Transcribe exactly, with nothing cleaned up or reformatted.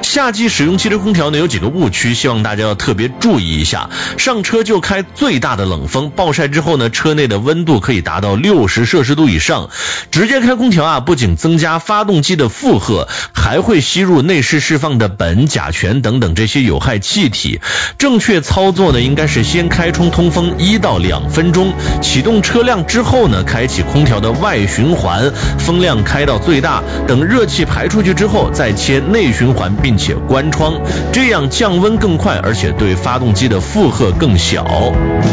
夏季使用汽车空调呢有几个误区，希望大家要特别注意一下。上车就开最大的冷风，暴晒之后呢，车内的温度可以达到六十摄氏度以上。直接开空调啊，不仅增加发动机的负荷，还会吸入内饰释放的苯、甲醛等等这些有害气体。正确操作呢，应该是先开冲通风一到两分钟，启动车辆之后呢，开启空调的外循环，风量开到最大，等热气排出去之后再切内循环，并且关窗，这样降温更快，而且对发动机的负荷更小。